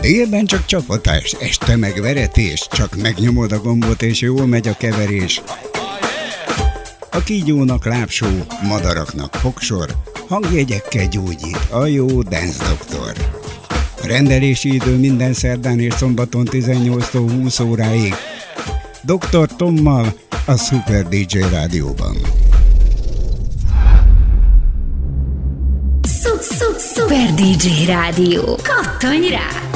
Délben csak csapatás, este meg veretés, csak megnyomod a gombot és jól megy a keverés. A kígyónak lábsó, madaraknak fogsor, hangjegyekkel gyógyít a jó Dance Doktor. A rendelési idő minden szerdán és szombaton 18-tól 20 óráig. Dr. Tommal a Super DJ Rádióban. Super DJ Rádió. Kattanj rá!